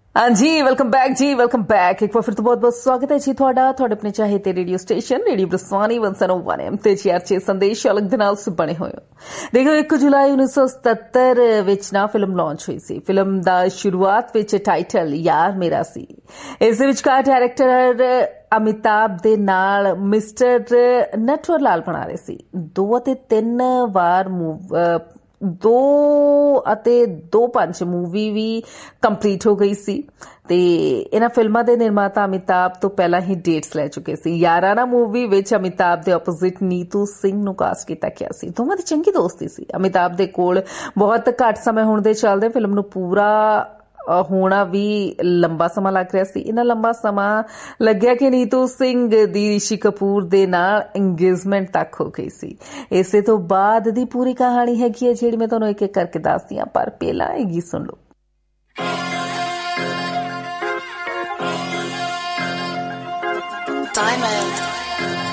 हाँ जी, welcome back जी, welcome back. एक बार फिर तो बहुत बहुत स्वागत है जी ਤੁਹਾਡਾ ਤੁਹਾਡੇ ਆਪਣੇ ਚਾਹੇ ਤੇ ਰੇਡੀਓ ਸਟੇਸ਼ਨ ਰੇਡੀਓ ਬਰਸਵਾਨੀ 101 ਐਮ ਤੇ ਚਰਚੇ ਸੰਦੇਸ਼ ਅਲੱਗ ਦੇ ਨਾਲ ਬਣੇ ਹੋਏ ਹੋ। ਦੇਖੋ 1 ਜੁਲਾਈ 1977 ਵਿੱਚ ਨਾ ਫਿਲਮ ਲਾਂਚ ਹੋਈ ਸੀ। ਫਿਲਮ ਦਾ ਸ਼ੁਰੂਆਤ ਵਿੱਚ ਟਾਈਟਲ ਯਾਰ ਮੇਰਾ ਸੀ। ਇਸ ਦੇ ਵਿਚਕਾਰ ਡਾਇਰੈਕਟਰ ਅਮਿਤਾਭ ਦੇ ਨਾਲ ਮਿਸਟਰ ਨਟਵਰ ਲਾਲ ਬਣਾ ਰਹੇ ਸੀ। 2 ਅਤੇ 3 ਵਾਰ 2.5 मूवी भी कंप्लीट हो गई सी ते इन्हां फिल्मां दे निर्माता अमिताभ तो पहला ही डेट्स लै चुके सी। याराना movie which Amitabh they opposite Neetu Singh नूं कास्ट कीता गया सी। दोवां दी चंगी दोस्ती सी। अमिताभ दे कोल बहुत घट समय होण दे चलदे फिल्म नूं पूरा होना भी लंबा समा लग रहा सी। इन्ना लंबा समा लग्या कि नीतू सिंह दी ऋषि कपूर दे नाल एंगेजमेंट तक हो गई सी। इसे तो बाद दी पूरी कहानी हैगी है जिहड़ी मैं तुहानूं एक एक करके दसदी हां, पर पहला ये गीत सुन लो। Diamond